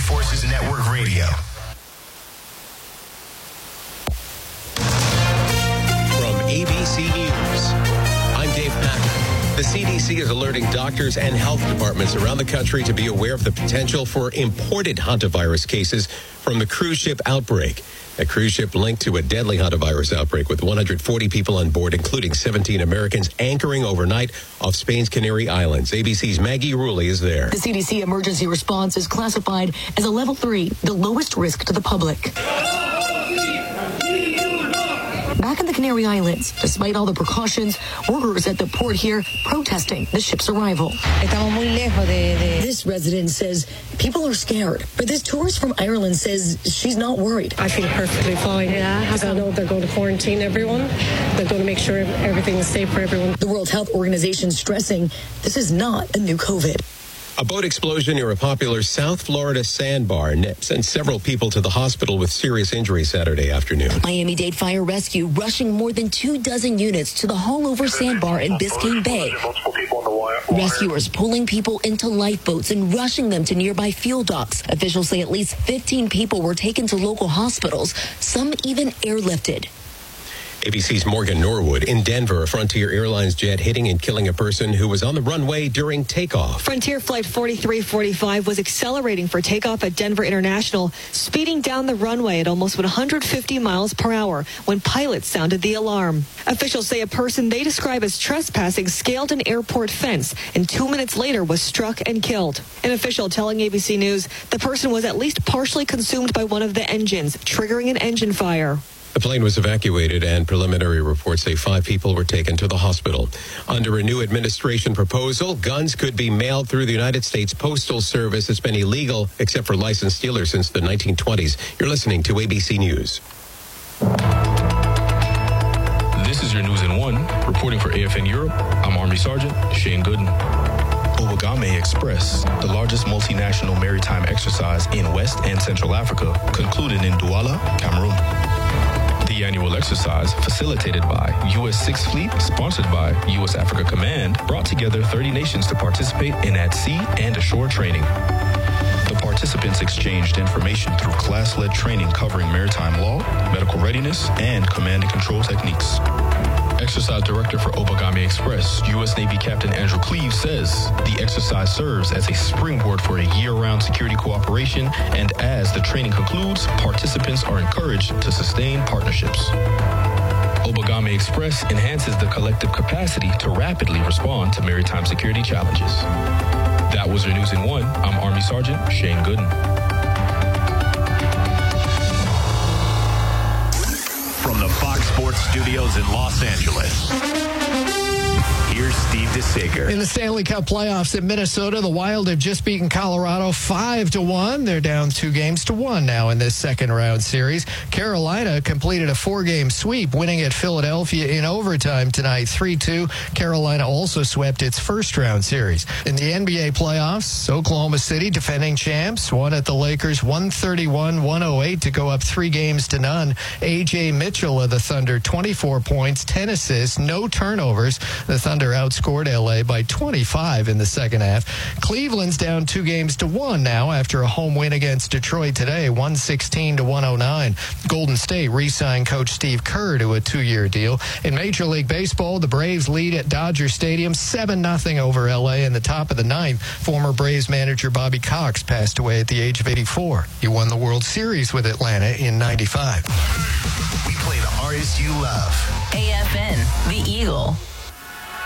Forces Network Radio. From ABC News, I'm Dave Packer. The CDC is alerting doctors and health departments around the country to be aware of the potential for imported hantavirus cases from the cruise ship outbreak. A cruise ship linked to a deadly hantavirus outbreak with 140 people on board, including 17 Americans, anchoring overnight off Spain's Canary Islands. ABC's Maggie Rulli is there. The CDC emergency response is classified as a level 3, the lowest risk to the public. Back in the Canary Islands, despite all the precautions, workers at the port here protesting the ship's arrival. This resident says people are scared, but this tourist from Ireland says she's not worried. I feel perfectly fine. I know they're going to quarantine everyone. They're going to make sure everything is safe for everyone. The World Health Organization stressing this is not a new COVID. A boat explosion near a popular South Florida sandbar sent several people to the hospital with serious injuries Saturday afternoon. Miami-Dade Fire Rescue rushing more than 24 units to the Hullover Sandbar in Biscayne Bay. Rescuers pulling people into lifeboats and rushing them to nearby fuel docks. Officials say at least 15 people were taken to local hospitals, some even airlifted. ABC's Morgan Norwood. In Denver, a Frontier Airlines jet hitting and killing a person who was on the runway during takeoff. Frontier Flight 4345 was accelerating for takeoff at Denver International, speeding down the runway at almost 150 miles per hour when pilots sounded the alarm. Officials say a person they describe as trespassing scaled an airport fence and 2 minutes later was struck and killed. An official telling ABC News the person was at least partially consumed by one of the engines, triggering an engine fire. The plane was evacuated, and preliminary reports say 5 people were taken to the hospital. Under a new administration proposal, guns could be mailed through the United States Postal Service. It's been illegal except for licensed dealers since the 1920s. You're listening to ABC News. This is your News in 1. Reporting for AFN Europe, I'm Army Sergeant Shane Gooden. Obagame Express, the largest multinational maritime exercise in West and Central Africa, concluded in Douala, Cameroon. The annual exercise, facilitated by U.S. 6th Fleet, sponsored by U.S. Africa Command, brought together 30 nations to participate in at-sea and ashore training. The participants exchanged information through class-led training covering maritime law, medical readiness, and command and control techniques. Exercise Director for Obagame Express, U.S. Navy Captain Andrew Cleave, says the exercise serves as a springboard for a year-round security cooperation, and as the training concludes, participants are encouraged to sustain partnerships. Obagame Express enhances the collective capacity to rapidly respond to maritime security challenges. That was your News in 1. I'm Army Sergeant Shane Gooden. From the Fox Sports Studios in Los Angeles, here's Steve DeSager. In the Stanley Cup playoffs in Minnesota, the Wild have just beaten Colorado 5-1. They're down 2-1 now in this second round series. Carolina completed a 4-game sweep, winning at Philadelphia in overtime tonight 3-2. Carolina also swept its first round series. In the NBA playoffs, Oklahoma City, defending champs, won at the Lakers 131-108 to go up 3-0. A.J. Mitchell of the Thunder, 24 points, 10 assists, no turnovers. The Thunder outscored L.A. by 25 in the second half. Cleveland's down 2-1 now after a home win against Detroit today, 116-109. Golden State re-signed coach Steve Kerr to a 2-year deal. In Major League Baseball, the Braves lead at Dodger Stadium 7-0 over L.A. in the top of the ninth. Former Braves manager Bobby Cox passed away at the age of 84. He won the World Series with Atlanta in '95. We play the artists you love. AFN, The Eagle.